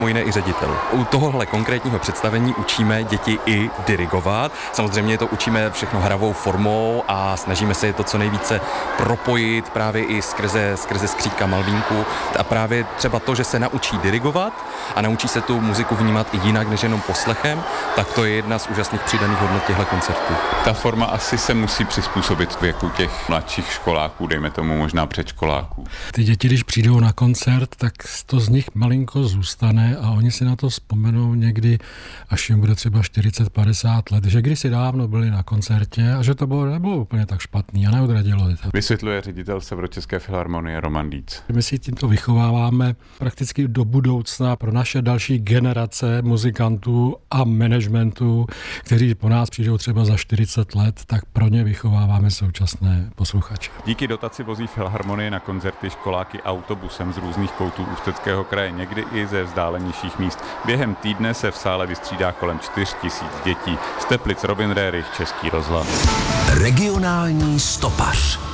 jiné i ředitel. U tohohle konkrétního představení učíme děti i dirigovat. Samozřejmě to učíme všechno hravou formou a snažíme se je to co nejvíce propojit právě i skrze skřítka Malvínku. A právě třeba to, že se naučí dirigovat a naučí se tu muziku vnímat i jinak než jenom poslechem, tak to je jedna z úžasných přidaných hodnot těchto koncertů. Ta forma asi se musí přizpůsobit věku těch mladších školáků, dejme tomu možná předškoláků. Ty děti, když přijdou na koncert, tak to z nich malinko zůstane a oni si na to vzpomenou někdy, až jim bude třeba 40-50 let, že kdysi dávno byli na koncertě a že to nebylo úplně tak špatný a neodradilo je to. Vysvětluje ředitel Severočeské filharmonie Roman Dietz. My si tímto vychováváme prakticky do budoucna pro naše další generace muzikantů a managementu, kteří po nás přijdou třeba za 40 let, tak pro ně vychováváme současné posluchače. Díky dotaci vozí filharmonie na koncerty školáky autobusem z různých koutů Ústeckého kraje, někdy i ze vzdálenějších míst. Během týdne se v sále vystřídá kolem 4 000 dětí. Z Teplic Robin Rerich, Český rozhlas. Regionální stopař.